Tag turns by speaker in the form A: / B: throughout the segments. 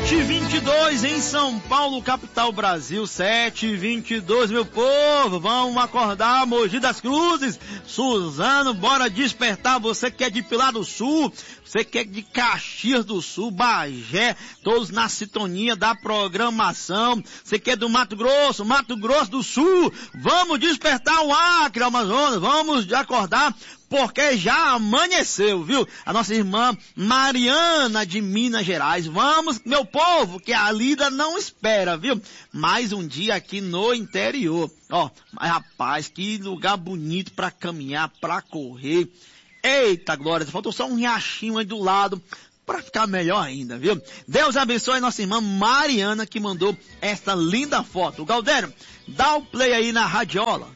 A: 7h22 em São Paulo, capital Brasil, 7h22, meu povo, vamos acordar, Mogi das Cruzes, Suzano, bora despertar, você que é de Pilar do Sul, você que é de Caxias do Sul, Bagé, todos na sintonia da programação, você que é do Mato Grosso do Sul, vamos despertar o Acre, Amazonas, vamos acordar, porque já amanheceu, viu? A nossa irmã Mariana de Minas Gerais. Vamos, meu povo, que a lida não espera, viu? Mais um dia aqui no interior. Ó, mas rapaz, que lugar bonito pra caminhar, pra correr. Eita, glória, faltou só um riachinho aí do lado para ficar melhor ainda, viu? Deus abençoe a nossa irmã Mariana que mandou essa linda foto. O Galdério, dá o play aí na radiola.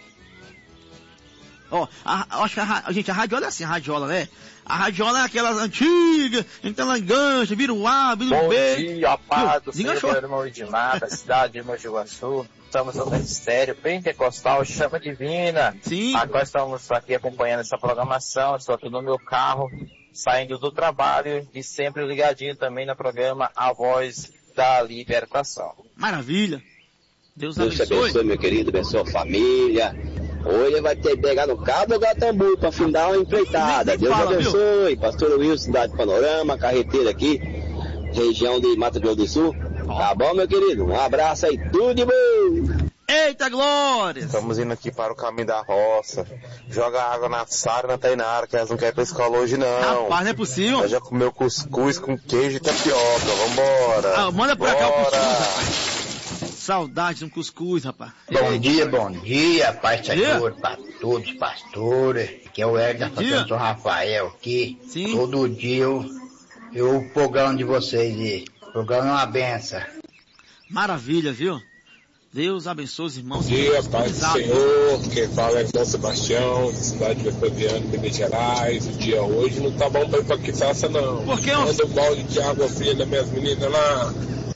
A: Ó, acho que a radiola é assim, a radiola, né? A radiola é aquela antiga, então ela engancha, vira um A, vira um B.
B: Bom dia, paz do Senhor, irmão Edmar, da cidade de Mogi Guaçu. Estamos no ministério pentecostal Chama Divina.
A: Sim.
B: Agora estamos aqui acompanhando essa programação, estou aqui no meu carro, saindo do trabalho e sempre ligadinho também no programa A Voz da Libertação.
A: Maravilha. Deus
C: te abençoe, meu querido, abençoe a família. Hoje vai ter que pegar no cabo do Gatambu para fim dar uma empreitada. Deus abençoe. Viu? Pastor Wilson, Cidade Panorama, carreteira aqui, região de Mato Grosso do Sul. Tá bom, meu querido? Um abraço aí, tudo de bom!
A: Eita, glória!
D: Estamos indo aqui para o caminho da roça. Joga água na Sara e na Tainara, que elas não querem ir pra escola hoje, não.
A: Rapaz, não é possível.
D: Ela já comeu cuscuz com queijo e tapioca. Vambora!
A: Ah, manda pra cá o cuscuz, rapaz. Saudade de um cuscuz, rapaz.
E: Bom dia, Pai Senhor, para todos os pastores, que é o Edgar fazendo São Rafael aqui.
A: Sim.
E: Todo dia eu o programa de vocês, o programa é uma benção.
A: Maravilha, viu? Deus abençoe os irmãos.
F: Bom dia, Pai do Senhor, quem fala é Dom Sebastião, cidade de Vettoriano, Minas Gerais. O dia hoje não tá bom pra ir pra Quitaça, não.
A: Por que?
F: Manda um balde de água fria das minhas meninas lá.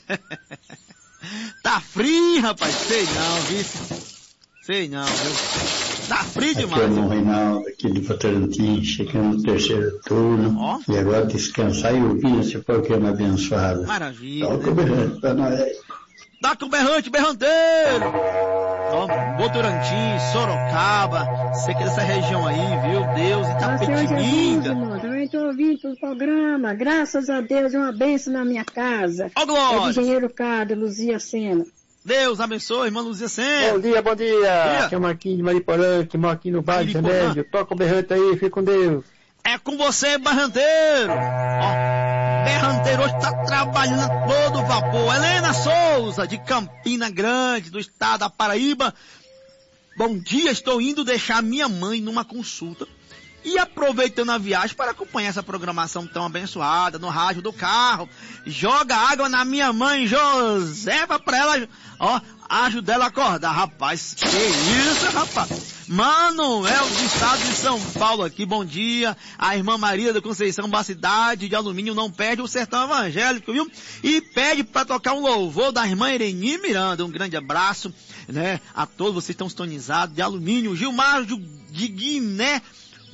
A: Tá frio, rapaz. Sei não, viu? Sei não, viu? Tá frio demais.
G: Aqui é o Reinaldo, aqui de Votorantim, chegando no terceiro turno.
A: Oh.
G: E agora descansar e ouvir esse programa abençoado.
A: Maravilha.
G: Toca o berrante pra nós aí.
A: Taca o berrante, berranteiro. Ó, Votorantim, Sorocaba, você que é dessa região aí, viu? Deus, Itapetininga.
H: Também estou ouvindo o programa, graças a Deus, é uma bênção na minha casa.
A: Ó, glória.
H: É o engenheiro Cado, Luzia Sena.
A: Deus abençoe, irmã Luzia Sena.
I: Bom dia. Aqui é o Marquinhos de Mariporã, que mora aqui no bairro de Remédio. Toca o berrante aí, fica com Deus.
A: É com você, berranteiro. Ó, berranteiro hoje tá trabalhando a todo vapor. Helena Souza, de Campina Grande, do estado da Paraíba. Bom dia, estou indo deixar minha mãe numa consulta. E aproveitando a viagem para acompanhar essa programação tão abençoada no rádio do carro. Joga água na minha mãe Josefa pra ela, ó, ajudar ela a acordar. Rapaz, que isso, rapaz. Manuel, do estado de São Paulo aqui, bom dia. A irmã Maria da Conceição, da cidade de Alumínio, não perde o sertão evangélico, viu? E pede para tocar um louvor da irmã Ireni Miranda. Um grande abraço, né? A todos vocês estão sintonizados de Alumínio. Gilmar de Guiné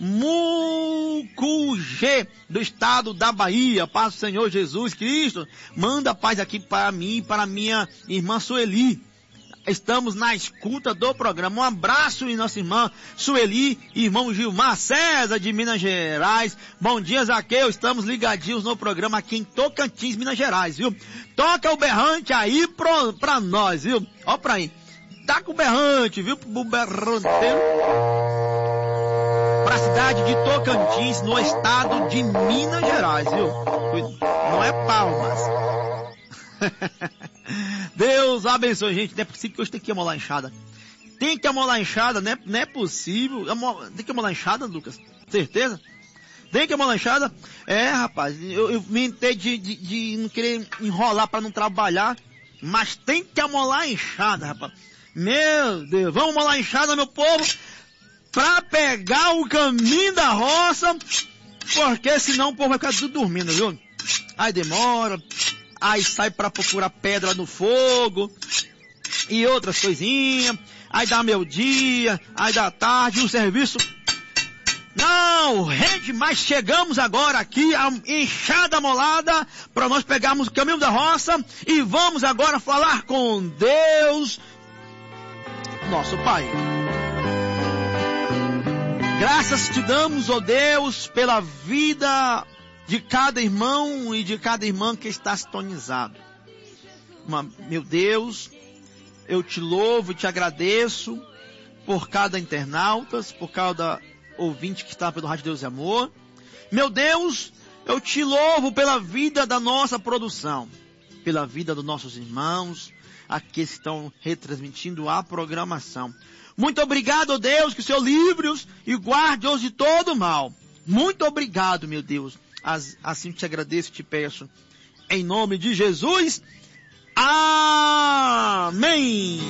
A: Mucugê, do estado da Bahia. Paz do Senhor Jesus Cristo. Manda paz aqui para mim e para minha irmã Sueli. Estamos na escuta do programa. Um abraço, nossa irmã Sueli, irmão Gilmar César de Minas Gerais. Bom dia, Zaqueu. Estamos ligadinhos no programa aqui em Tocantins, Minas Gerais, viu? Toca o berrante aí pra nós, viu? Ó pra aí. Taca o berrante, viu? Pro berranteiro. Pra cidade de Tocantins, no estado de Minas Gerais, viu? Não é Palmas. Deus abençoe, gente. Não é possível que hoje tem que amolar enxada. Tem que amolar enxada, né? Não é possível. Tem que amolar enxada, Lucas? Certeza? Tem que amolar enxada? É, rapaz. Eu mentei de não querer enrolar pra não trabalhar. Mas tem que amolar enxada, rapaz. Meu Deus. Vamos amolar enxada, meu povo. Pra pegar o caminho da roça. Porque senão o povo vai ficar tudo dormindo, viu? Aí demora. Aí sai pra procurar pedra no fogo e outras coisinhas. Aí dá meio-dia, aí dá tarde, o serviço Não, gente, mas chegamos agora aqui, a enxada molada, para nós pegarmos o caminho da roça e vamos agora falar com Deus, nosso Pai. Graças te damos, ó Deus, pela vida de cada irmão e de cada irmã que está sintonizado. Meu Deus, eu te louvo e te agradeço por cada internauta, por cada ouvinte que está pelo Rádio Deus e Amor. Meu Deus, eu te louvo pela vida da nossa produção, pela vida dos nossos irmãos, aqui que estão retransmitindo a programação. Muito obrigado, ó Deus, que o Senhor livre-os e guarde-os de todo mal. Muito obrigado, meu Deus. Assim te agradeço e te peço. Em nome de Jesus. Amém.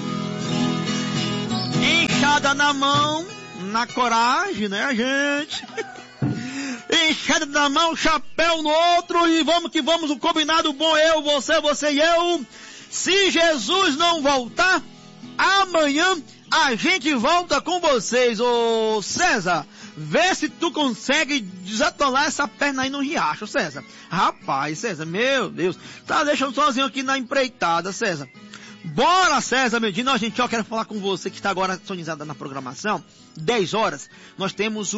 A: Enxada na mão, na coragem, né, gente? Enxada na mão, chapéu no outro e vamos que vamos, o combinado bom, eu, você e eu. Se Jesus não voltar, amanhã a gente volta com vocês. Ô César, vê se tu consegue desatolar essa perna aí no riacho, César. Rapaz, César, meu Deus, tá deixando sozinho aqui na empreitada, César. Bora, César Medina, a gente, quero falar com você que está agora sintonizada na programação. 10 horas, nós temos